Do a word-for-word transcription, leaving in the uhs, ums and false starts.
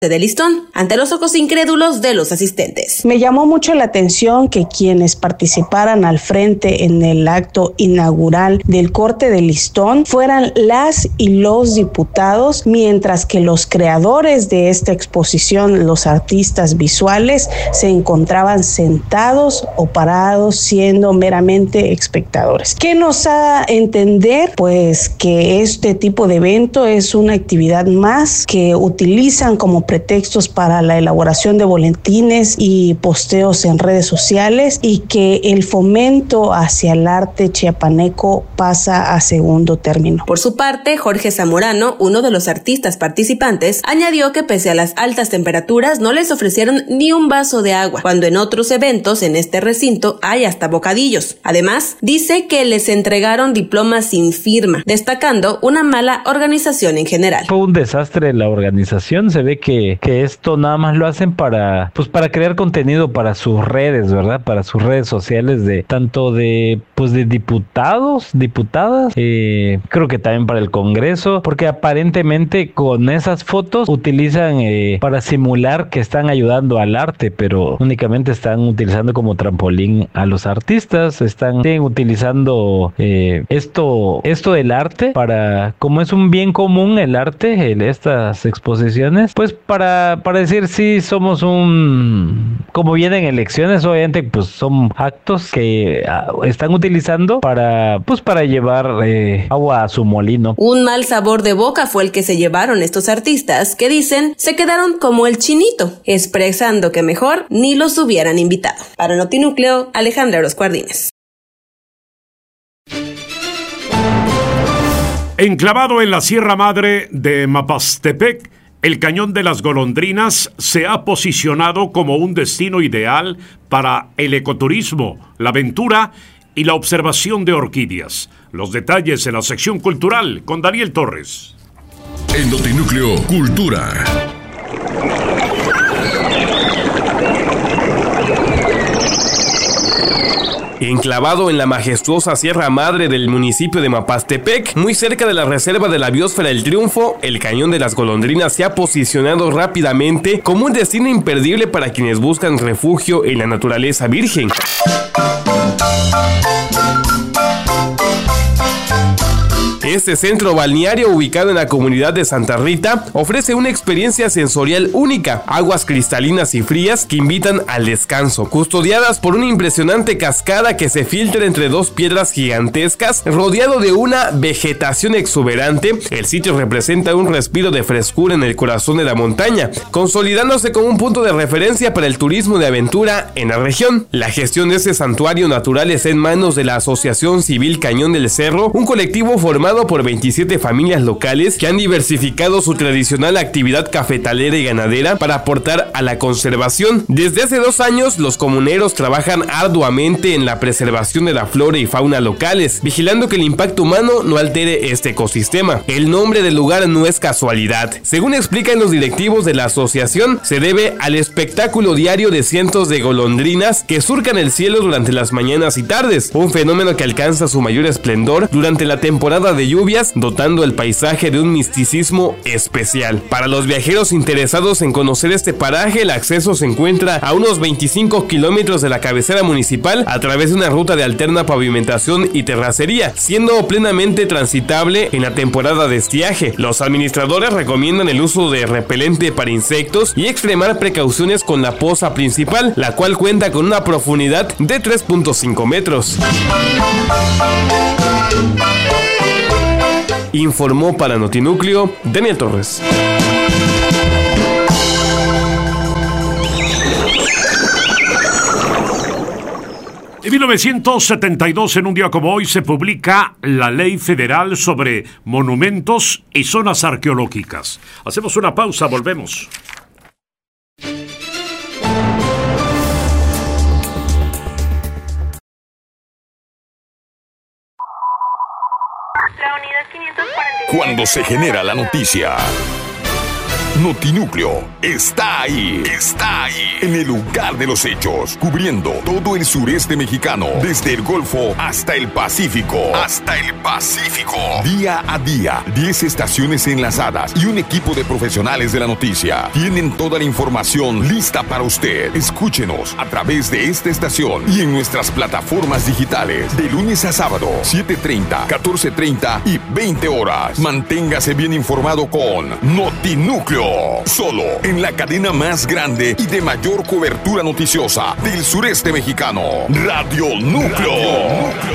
de Listón, ante los ojos incrédulos de los asistentes. Me llamó mucho la atención que quienes participaran al frente en el acto inaugural del corte de listón fueran las y los diputados, mientras que los creadores de esta exposición, los artistas visuales, se encontraban sentados o parados siendo meramente espectadores. ¿Qué nos da a entender? Pues que este tipo de evento es una actividad más que utilizan como pretextos para la elaboración de boletines y posteos en redes sociales, y que el fomento hacia el arte chiapaneco pasa a segundo término. Por su parte, Jorge Zamorano, uno de los artistas participantes, añadió que pese a las altas temperaturas no les ofrecieron ni un vaso de agua, cuando en otros eventos en este recinto hay hasta bocadillos. Además, dice que les entregaron diplomas sin firma, destacando una mala organización en general. Fue un desastre la organización, se ve que, que esto nada más lo hacen para, pues para crear contenido para sus redes, ¿verdad? Para sus redes sociales, de tanto de, pues de diputados, diputadas, eh, creo que también para el Congreso, porque aparentemente con esas fotos utilizan eh, para simular que están ayudando al arte, pero únicamente están utilizando como trampolín a los artistas, están utilizando eh, esto, esto del arte para, como es un bien común el arte, el, estas exposiciones, pues para, para decir sí somos un, como vienen elecciones, obviamente pues son actos que uh, están utilizando para, pues para llevar eh, agua a su molino. Un mal sabor de boca fue el que se llevaron estos artistas que dicen se quedaron como el chinito, expresando que mejor ni los hubieran invitado. Para Notinúcleo, Alejandra Orozco Ardínez. Enclavado en la Sierra Madre de Mapastepec, el Cañón de las Golondrinas se ha posicionado como un destino ideal para el ecoturismo, la aventura y la observación de orquídeas. Los detalles en la sección cultural con Daniel Torres. En Notinúcleo, Cultura. Enclavado en la majestuosa Sierra Madre del municipio de Mapastepec, muy cerca de la reserva de la biosfera El Triunfo, el Cañón de las Golondrinas se ha posicionado rápidamente como un destino imperdible para quienes buscan refugio en la naturaleza virgen. Este centro balneario, ubicado en la comunidad de Santa Rita, ofrece una experiencia sensorial única, aguas cristalinas y frías que invitan al descanso, custodiadas por una impresionante cascada que se filtra entre dos piedras gigantescas, rodeado de una vegetación exuberante. El sitio representa un respiro de frescura en el corazón de la montaña, consolidándose como un punto de referencia para el turismo de aventura en la región. La gestión de este santuario natural está en manos de la Asociación Civil Cañón del Cerro, un colectivo formado por veintisiete familias locales que han diversificado su tradicional actividad cafetalera y ganadera para aportar a la conservación. Desde hace dos años, los comuneros trabajan arduamente en la preservación de la flora y fauna locales, vigilando que el impacto humano no altere este ecosistema. El nombre del lugar no es casualidad. Según explican los directivos de la asociación, se debe al espectáculo diario de cientos de golondrinas que surcan el cielo durante las mañanas y tardes, un fenómeno que alcanza su mayor esplendor durante la temporada de lluvias, dotando el paisaje de un misticismo especial. Para los viajeros interesados en conocer este paraje, el acceso se encuentra a unos veinticinco kilómetros de la cabecera municipal a través de una ruta de alterna pavimentación y terracería, siendo plenamente transitable en la temporada de estiaje. Los administradores recomiendan el uso de repelente para insectos y extremar precauciones con la poza principal, la cual cuenta con una profundidad de tres punto cinco metros. Informó para Notinúcleo Daniel Torres. En mil novecientos setenta y dos, en un día como hoy, se publica la Ley Federal sobre Monumentos y Zonas Arqueológicas. Hacemos una pausa, volvemos. Cuando se genera la noticia, Notinúcleo está ahí, está ahí, en el lugar de los hechos, cubriendo todo el sureste mexicano, desde el Golfo hasta el Pacífico, hasta el Pacífico. Día a día, diez estaciones enlazadas y un equipo de profesionales de la noticia tienen toda la información lista para usted. Escúchenos a través de esta estación y en nuestras plataformas digitales, de lunes a sábado, siete treinta, catorce treinta y veinte horas. Manténgase bien informado con Notinúcleo, solo en la cadena más grande y de mayor cobertura noticiosa del sureste mexicano, Radio Núcleo. Radio Núcleo.